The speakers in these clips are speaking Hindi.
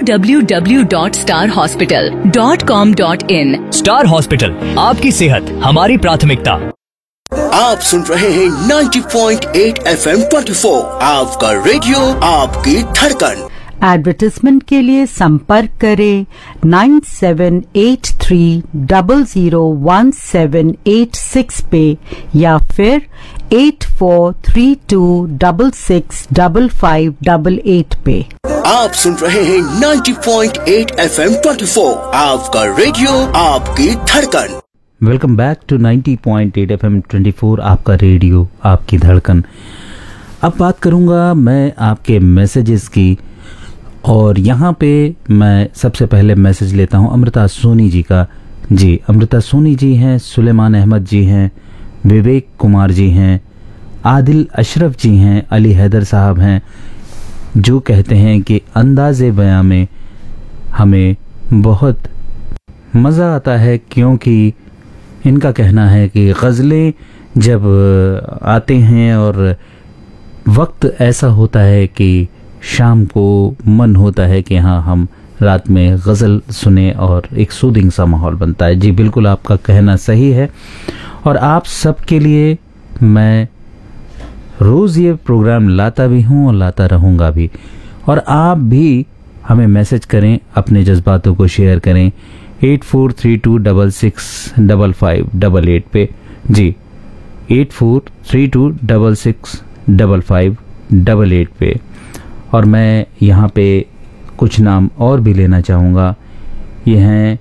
www.starhospital.com.in। स्टार हॉस्पिटल, आपकी सेहत हमारी प्राथमिकता। आप सुन रहे हैं 90.8 FM 24, आपका रेडियो, आपकी धड़कन। एडवर्टाइजमेंट के लिए संपर्क करें 9783001786 पे या फिर 8432665588 पे। आप सुन रहे हैं 90.8 FM 24, आपका रेडियो, आपकी धड़कन। वेलकम बैक टू 90.8 FM 24, आपका रेडियो, आपकी धड़कन। अब बात करूंगा मैं आपके मैसेजेस की, और यहाँ पे मैं सबसे पहले मैसेज लेता हूँ अमृता सोनी जी का। जी, अमृता सोनी जी हैं, सुलेमान अहमद जी हैं, विवेक कुमार जी हैं, आदिल अशरफ जी हैं, अली हैदर साहब हैं, जो कहते हैं कि अंदाज़े बयां में हमें बहुत मज़ा आता है, क्योंकि इनका कहना है कि गज़लें जब आते हैं और वक्त ऐसा होता है कि शाम को मन होता है कि हाँ, हम रात में गज़ल सुने और एक सूदिंग सा माहौल बनता है। जी बिल्कुल, आपका कहना सही है, और आप सबके लिए मैं रोज़ ये प्रोग्राम लाता भी हूँ और लाता रहूँगा भी। और आप भी हमें मैसेज करें, अपने जज्बातों को शेयर करें 8432665588 पे। जी, 8432665588 पे। और मैं यहाँ पे कुछ नाम और भी लेना चाहूँगा। ये हैं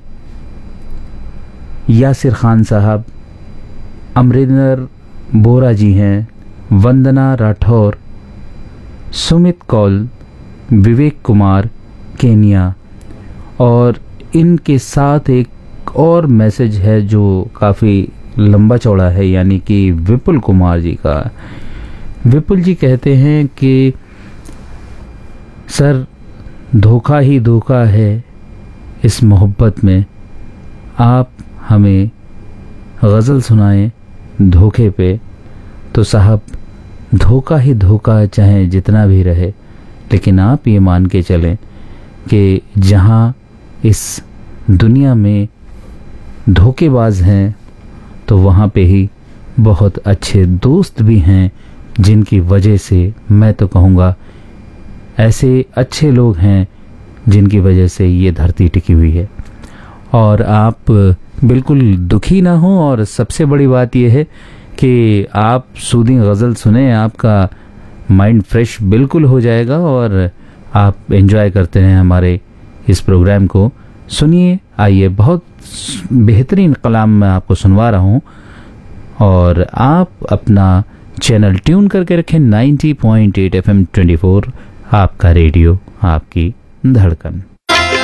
यासिर खान साहब, अमरिंदर बोरा जी हैं, वंदना राठौर, सुमित कौल, विवेक कुमार केनिया, और इनके साथ एक और मैसेज है जो काफ़ी लंबा चौड़ा है, यानी कि विपुल कुमार जी का। विपुल जी कहते हैं कि सर, धोखा ही धोखा है इस मोहब्बत में, आप हमें गज़ल सुनाएं धोखे पे। तो साहब, धोखा ही धोखा चाहे जितना भी रहे, लेकिन आप ये मान के चलें कि जहाँ इस दुनिया में धोखेबाज हैं, तो वहाँ पे ही बहुत अच्छे दोस्त भी हैं, जिनकी वजह से मैं तो कहूँगा ऐसे अच्छे लोग हैं जिनकी वजह से ये धरती टिकी हुई है। और आप बिल्कुल दुखी ना हो, और सबसे बड़ी बात यह है कि आप सूदिंग गज़ल सुने, आपका माइंड फ्रेश बिल्कुल हो जाएगा और आप एंजॉय करते हैं हमारे इस प्रोग्राम को। सुनिए, आइए, बहुत बेहतरीन कलाम मैं आपको सुनवा रहा हूँ, और आप अपना चैनल ट्यून करके रखें 90.8 FM 24, आपका रेडियो, आपकी धड़कन।